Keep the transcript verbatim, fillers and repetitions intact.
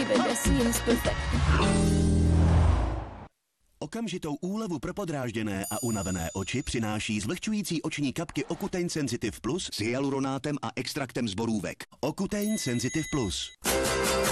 baby, seems perfect. Okamžitou úlevu pro podrážděné a unavené oči přináší zvlhčující oční kapky Ocutein Sensitive Plus s hyaluronátem a extraktem z borůvek. Ocutein Sensitive Plus.